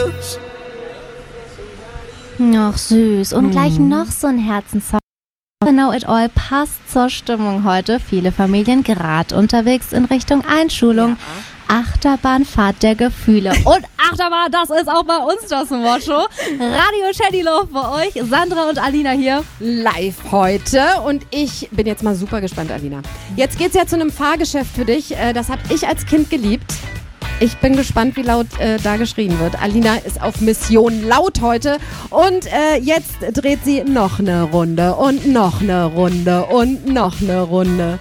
Ach süß. Und gleich noch so ein Herzenssong. Know It All passt zur Stimmung heute. Viele Familien gerade unterwegs in Richtung Einschulung. Ja. Achterbahnfahrt der Gefühle. Und Achterbahn, das ist auch bei uns das Motto. Radio Teddy Love bei euch. Sandra und Alina hier. Live heute. Und ich bin jetzt mal super gespannt, Alina. Jetzt geht's ja zu einem Fahrgeschäft für dich. Das habe ich als Kind geliebt. Ich bin gespannt, wie laut da geschrien wird. Alina ist auf Mission laut heute. Und jetzt dreht sie noch eine Runde und noch eine Runde und noch eine Runde.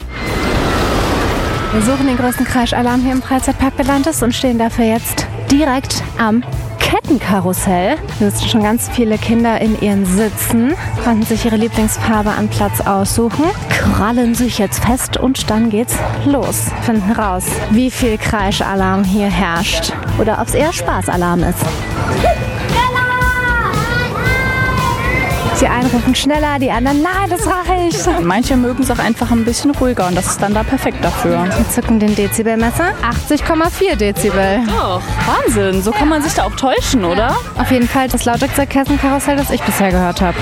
Wir suchen den größten Kreischalarm hier im Freizeitpark Belantes und stehen dafür jetzt direkt am Kettenkarussell. Hier sitzen schon ganz viele Kinder in ihren Sitzen, konnten sich ihre Lieblingsfarbe an Platz aussuchen, krallen sich jetzt fest und dann geht's los. Finden raus, wie viel Kreischalarm hier herrscht oder ob es eher Spaßalarm ist. Die einen rufen schneller, die anderen, nein, das reicht. Manche mögen es auch einfach ein bisschen ruhiger und das ist dann da perfekt dafür. Wir zücken den Dezibelmesser. 80,4 Dezibel. Doch, Wahnsinn. So kann man sich da auch täuschen, oder? Auf jeden Fall das lauteste Kettenkarussell, das ich bisher gehört habe.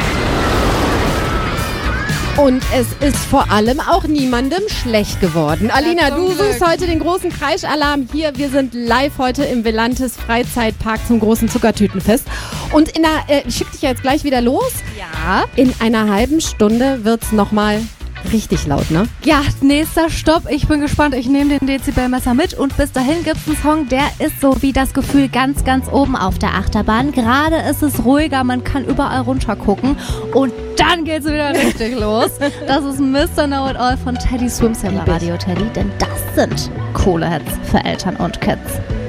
Und es ist vor allem auch niemandem schlecht geworden. Alina, du suchst heute den großen Kreischalarm hier. Wir sind live heute im Belantes Freizeitpark zum großen Zuckertütenfest. Und ich schicke dich jetzt gleich wieder los. Ja. In einer halben Stunde wird's nochmal richtig laut, ne? Ja, nächster Stopp. Ich bin gespannt. Ich nehme den Dezibelmesser mit und bis dahin gibt's einen Song, der ist so wie das Gefühl ganz, ganz oben auf der Achterbahn. Gerade ist es ruhiger, man kann überall runter gucken und dann geht's wieder richtig los. Das ist Mr. Know It All von Teddy Swims bei Radio Teddy, denn das sind coole Hits für Eltern und Kids.